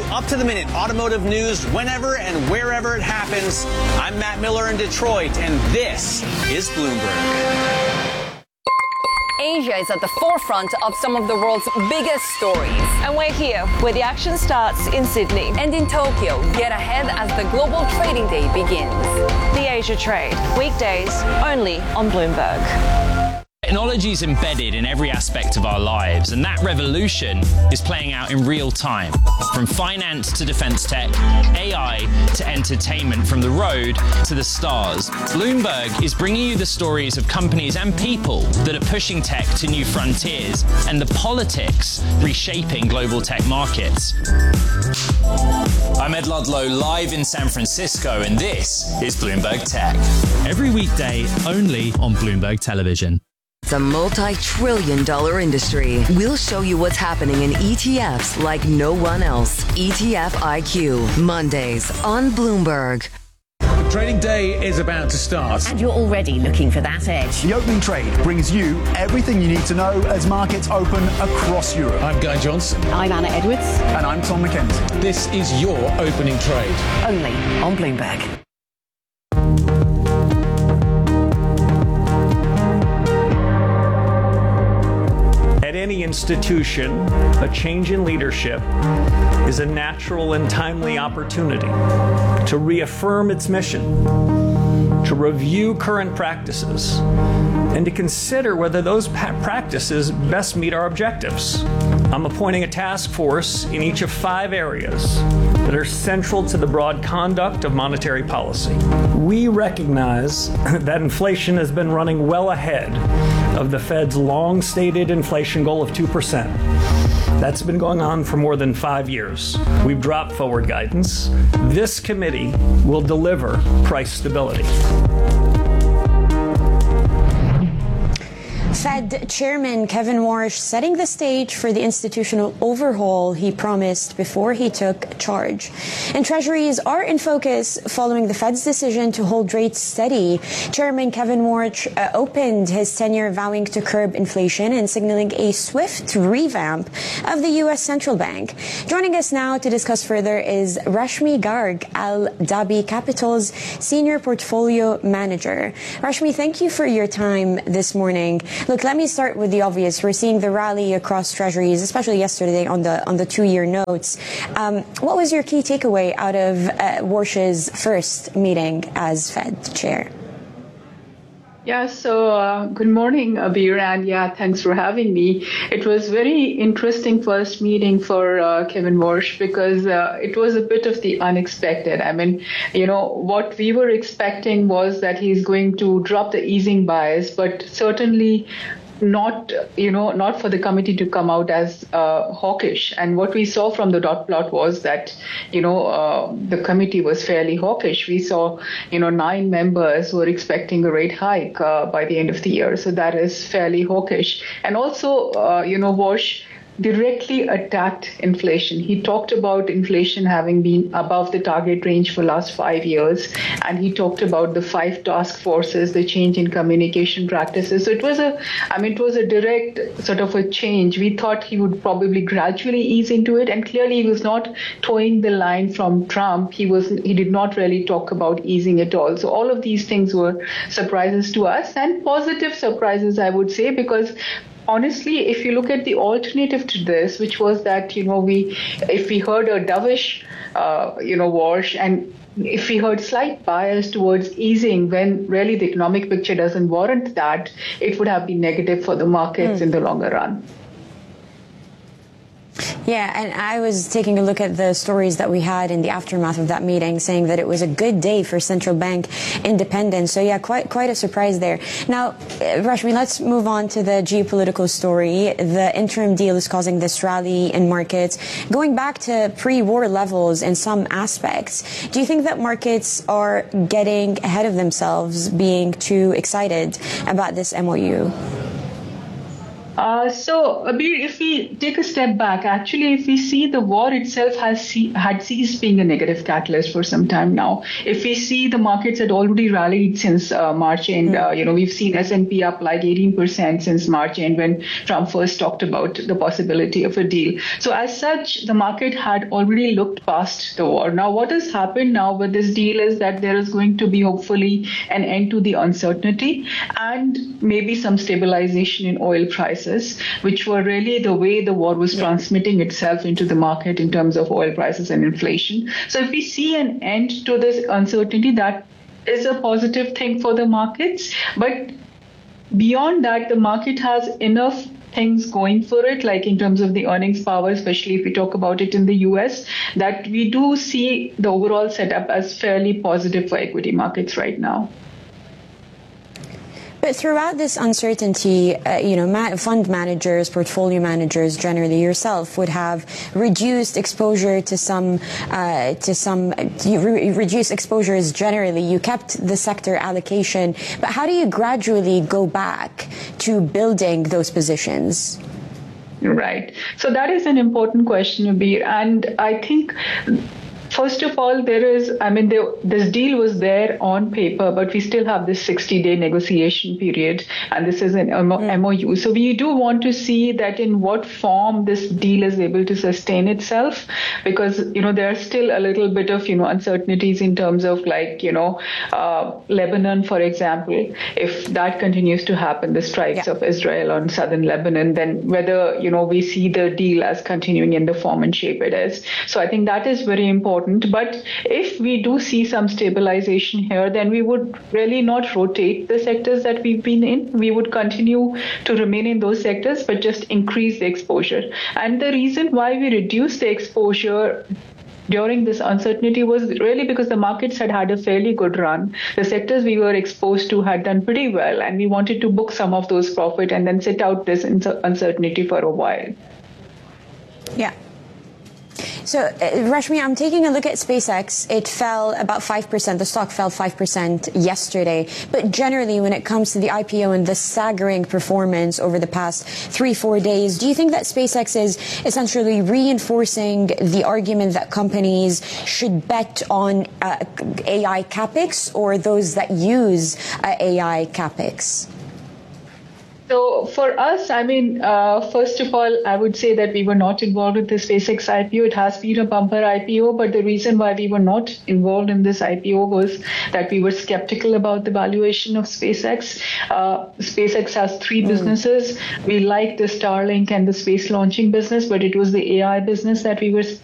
up-to-the-minute automotive news whenever and wherever it happens. I'm Matt Miller in Detroit, and this is Bloomberg. Asia is at the forefront of some of the world's biggest stories. And we're here, where the action starts in Sydney. And in Tokyo, get ahead as the global trading day begins. The Asia Trade, weekdays only on Bloomberg. Technology is embedded in every aspect of our lives, and that revolution is playing out in real time. From finance to defense tech, AI to entertainment, from the road to the stars. Bloomberg is bringing you the stories of companies and people that are pushing tech to new frontiers, and the politics reshaping global tech markets. I'm Ed Ludlow, live in San Francisco, and this is Bloomberg Tech. Every weekday only on Bloomberg Television. It's a multi-trillion-dollar industry. We'll show you what's happening in ETFs like no one else. ETF IQ, Mondays on Bloomberg. Trading day is about to start. And you're already looking for that edge. The opening trade brings you everything you need to know as markets open across Europe. I'm Guy Johnson. I'm Anna Edwards. And I'm Tom McKenzie. This is your opening trade. Only on Bloomberg. At any institution, a change in leadership is a natural and timely opportunity to reaffirm its mission, to review current practices, and to consider whether those practices best meet our objectives. I'm appointing a task force in each of 5 areas that are central to the broad conduct of monetary policy. We recognize that inflation has been running well ahead of the Fed's long-stated inflation goal of 2%. That's been going on for more than 5 years. We've dropped forward guidance. This committee will deliver price stability. Fed Chairman Kevin Warsh setting the stage for the institutional overhaul he promised before he took charge. And treasuries are in focus following the Fed's decision to hold rates steady. Chairman Kevin Warsh opened his tenure vowing to curb inflation and signaling a swift revamp of the U.S. Central Bank. Joining us now to discuss further is Rashmi Garg, Al Dhabi Capital's Senior Portfolio Manager. Rashmi, thank you for your time this morning. Look, let me start with the obvious. We're seeing the rally across treasuries, especially yesterday on the 2-year notes. What was your key takeaway out of Warsh's first meeting as Fed chair? Yeah, so good morning, Abir, and thanks for having me. It was very interesting first meeting for Kevin Warsh because it was a bit of the unexpected. I mean, what we were expecting was that he's going to drop the easing bias, but certainly not for the committee to come out as hawkish. And what we saw from the dot plot was that, the committee was fairly hawkish. We saw, 9 members who were expecting a rate hike by the end of the year. So that is fairly hawkish. And also, Warsh directly attacked inflation. He talked about inflation having been above the target range for the last 5 years, and he talked about the 5 task forces, the change in communication practices. So it was a direct sort of a change. We thought he would probably gradually ease into it, and clearly he was not towing the line from Trump. He did not really talk about easing at all. So all of these things were surprises to us, and positive surprises, I would say, because honestly, if you look at the alternative to this, which was that, if we heard a dovish, Warsh, and if we heard slight bias towards easing when really the economic picture doesn't warrant that, it would have been negative for the markets in the longer run. Yeah, and I was taking a look at the stories that we had in the aftermath of that meeting, saying that it was a good day for central bank independence. So yeah, quite a surprise there. Now, Rashmi, let's move on to the geopolitical story. The interim deal is causing this rally in markets, going back to pre-war levels in some aspects. Do you think that markets are getting ahead of themselves, being too excited about this MOU? So, Abir, if we take a step back, actually, if we see the war itself had ceased being a negative catalyst for some time now. If we see the markets had already rallied since March end, we've seen S&P up like 18% since March end when Trump first talked about the possibility of a deal. So as such, the market had already looked past the war. Now, what has happened now with this deal is that there is going to be hopefully an end to the uncertainty and maybe some stabilization in oil prices, which were really the way the war was transmitting itself into the market in terms of oil prices and inflation. So if we see an end to this uncertainty, that is a positive thing for the markets. But beyond that, the market has enough things going for it, like in terms of the earnings power, especially if we talk about it in the US, that we do see the overall setup as fairly positive for equity markets right now. But throughout this uncertainty, fund managers, portfolio managers, generally yourself, would have reduced exposure reduced exposures generally. You kept the sector allocation. But how do you gradually go back to building those positions? Right. So that is an important question, Abir. And I think, first of all, this deal was there on paper, but we still have this 60-day negotiation period, and this is an MOU. So we do want to see that in what form this deal is able to sustain itself, because, there are still a little bit of, uncertainties in terms of Lebanon, for example. If that continues to happen, the strikes of Israel on southern Lebanon, then whether, we see the deal as continuing in the form and shape it is. So I think that is very important. But if we do see some stabilization here, then we would really not rotate the sectors that we've been in. We would continue to remain in those sectors, but just increase the exposure. And the reason why we reduced the exposure during this uncertainty was really because the markets had a fairly good run. The sectors we were exposed to had done pretty well, and we wanted to book some of those profit and then sit out this uncertainty for a while. Yeah. So, Rashmi, I'm taking a look at SpaceX. It fell about 5%. The stock fell 5% yesterday. But generally, when it comes to the IPO and the staggering performance over the past 3-4 days, do you think that SpaceX is essentially reinforcing the argument that companies should bet on AI capex or those that use AI capex? So for us, first of all, I would say that we were not involved with the SpaceX IPO. It has been a bumper IPO, but the reason why we were not involved in this IPO was that we were skeptical about the valuation of SpaceX. SpaceX has 3 businesses. We like the Starlink and the space launching business, but it was the AI business that we were